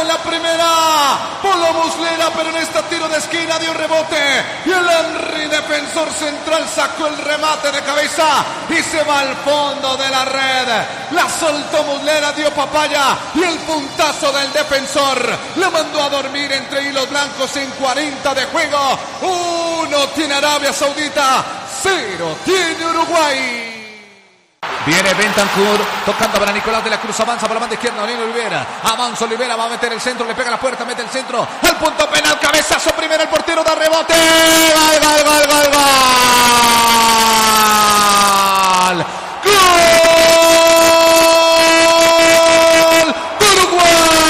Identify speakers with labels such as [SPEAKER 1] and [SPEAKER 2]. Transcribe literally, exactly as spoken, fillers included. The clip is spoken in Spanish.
[SPEAKER 1] en la primera. Polo Muslera, pero en este tiro de esquina dio rebote. Y el Henry, defensor central, sacó el remate de cabeza y se va al fondo de la red. La soltó Muslera, dio papaya y el puntazo del defensor le mandó a dormir entre hilos blancos en cuarenta de juego. Uno tiene Arabia Saudita, cero tiene Uruguay.
[SPEAKER 2] Viene Bentancur, tocando para Nicolás de la Cruz, avanza por la banda izquierda, Daniel Olivera, avanza Olivera, va a meter el centro, le pega a la puerta, mete el centro, al punto penal, cabezazo,